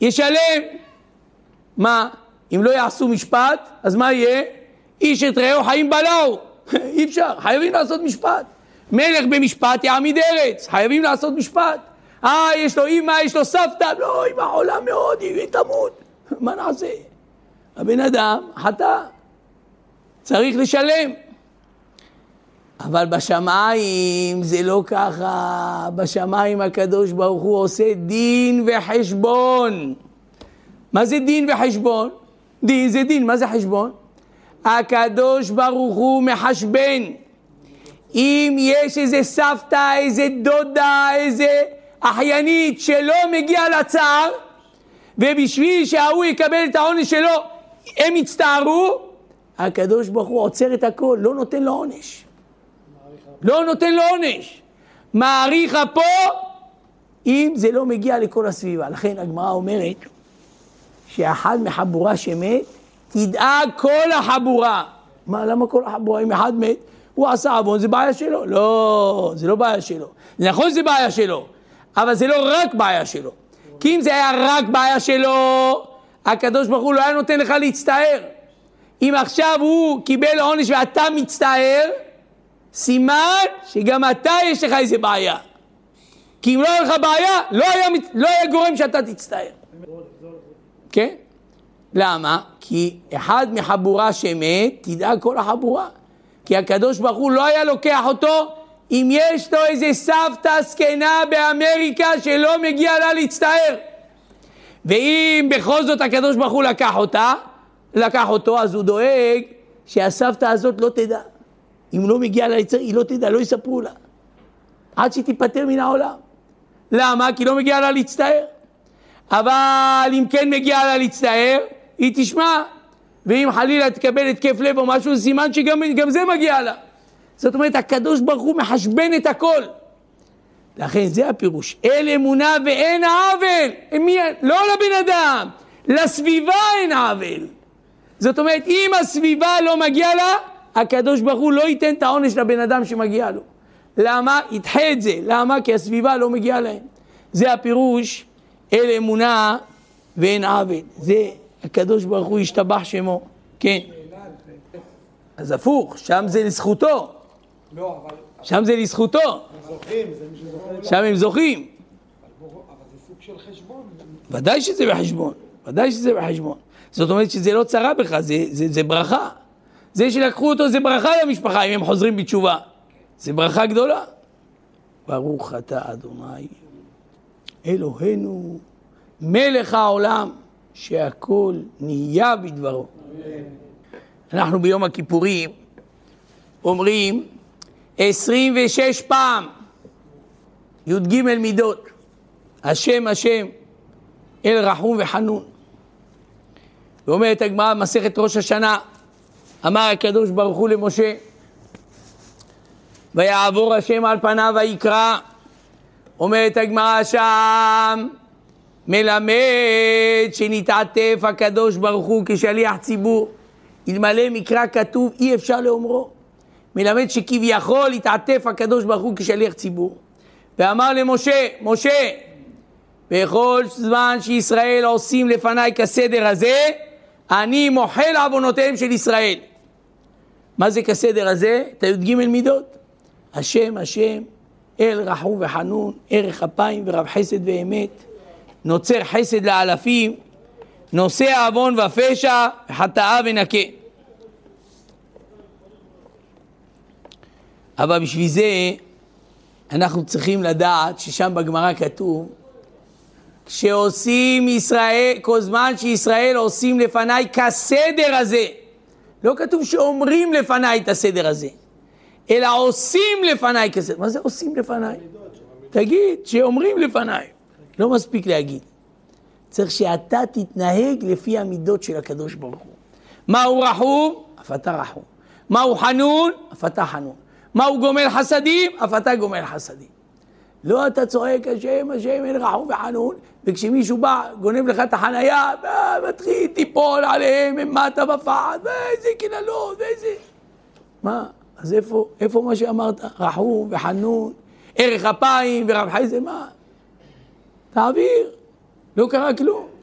ישלם. מה? אם לא יעשו משפט, אז מה יהיה? איש את רעהו חיים בלעו. אי אפשר, חייבים לעשות משפט. מלך במשפט יעמיד ארץ, חייבים לעשות משפט. יש לו אמא, יש לו סבתא, לא, אמא עולה מאוד, היא תמות. מה נעשה? הבן אדם חטא, צריך לשלם. אבל בשמיים זה לא ככה. בשמיים הקדוש ברוך הוא עושה דין וחשבון. מה זה דין וחשבון? דין זה דין, מה זה חשבון? הקדוש ברוך הוא מחשבן. אם יש איזה סבתא, איזה דודה, איזה אחיינית שלא מגיע לצער, ובשביל שההוא יקבל את העונש שלו הם יצטערו, הקדוש ברוך הוא עוצר את הכל, לא נותן לו עונש. לא נותן לו עונש. מעריך פה אם זה לא מגיע לכל הסביבה. לכן הגמרא אומרת שאחד מחבורה שמת תדאג כל החבורה. מה, למה כל החבורה? אם אחד מת הוא עשה עוון, זה בעיה שלו? לא, זה לא בעיה שלו. זה נכון שזה בעיה שלו, אבל זה לא רק בעיה שלו. כי אם זה היה רק בעיה שלו, הקדוש ברוך הוא לא היה נותן לך להצטער. אם עכשיו הוא קיבל עונש ואתה מצטער, סימן שגם אתה יש לך איזה בעיה. כי אם לא היה לך בעיה, לא היה גורם שאתה תצטער. כן? למה? כי אחד מחבורה שמת, תדאג כל החבורה. כי הקדוש ברוך הוא לא היה לוקח אותו אם יש לו איזה סבתא סקנה באמריקה שלא מגיע לה להצטער. ואם בכל זאת הקדוש ברוך הוא לקח אותו, אז הוא דואג שהסבתא הזאת לא תדע. אם לא מגיע לה להצטער, היא לא תדע, לא יספרו לה. עד שתיפטר מן העולם. למה? כי לא מגיע לה להצטער. אבל אם כן מגיע לה להצטער, היא תשמע. ואם חלילה תקבל התקף לב או משהו, זה סימן שגם זה מגיע לה. זאת אומרת, הקדוש ברוך הוא מחשבן את הכל. לכן זה הפירוש. אל אמונה ואין עוול. לא לבן אדם, לסביבה אין עוול. זאת אומרת, אם הסביבה לא מגיע לה, הקדוש ברוך הוא לא ייתן את העונש לבן אדם שמגיע לו. למה? ידחה את זה. למה? כי הסביבה לא מגיעה להם. זה הפירוש, אל אמונה ואין עוול. זה הקדוש ברוך הוא ישתבח שמו. כן. אז הפוך, שם זה לזכותו. לא, אבל... שם זה לזכותו. שם הם זוכים. אבל זה סוג של חשבון. ודאי שזה בחשבון. ודאי שזה בחשבון. זאת אומרת שזה לא צרה בך, זה ברכה. זה שלקחו אותו זה ברכה למשפחה אם הם חוזרים בתשובה. זה ברכה גדולה. ברוך אתה אדוני אלוהינו מלך העולם שהכל נהיה בדברו. אנחנו ביום הכיפורים אומרים 26 פעם י"ג מידות השם השם אל רחום וחנון. ואומרת הגמרא מסכת ראש השנה, אמר הקדוש ברוך הוא למשה ויעבור השם על פניו ויקרא. אומרת הגמרא שם מלמד שנתעטף הקדוש ברוך הוא כשליח ציבור. אלמלא מקרא כתוב אי אפשר לאומרו. מלמד שכביכול התעטף הקדוש ברוך הוא כשליח ציבור. ואמר למשה, משה, בכל זמן שישראל עושים לפניי כסדר הזה, אני מוחל עוונותיהם של ישראל. מה זה כסדר הזה? את י"ג מידות. השם השם אל רחום וחנון, ערך אפיים ורב חסד ואמת, נוצר חסד לאלפים, נושא עוון ופשע וחטאה ונקה. אבל בשביל זה אנחנו צריכים לדעת ששם בגמרא כתוב שעושים ישראל, כל זמן שישראל עושים לפניי כסדר הזה. לא כתוב שאומרים לפניי את הסדר הזה, אלא עושים לפניי כסדר. מה זה עושים לפניי? תגיד שאומרים לפניי. לא מספיק להגיד. צריך שאתה תתנהג לפי המידות של הקדוש ברוך הוא. מהו רחום? אף אתה רחום. מהו חנון? אף אתה חנון. מהו גומל חסדים? אף אתה גומל חסדים. לא אתה צועק השם, השם אין רחום וחנון, וכשמישהו בא, גונב לך את החנייה, מתחיל תיפול עליהם, הם מטה בפחד, ואיזה קללות, ואיזה... מה? אז איפה מה שאמרת? רחום וחנון, ערך אפיים ורב חסד, מה? תעביר, לא קרה כלום.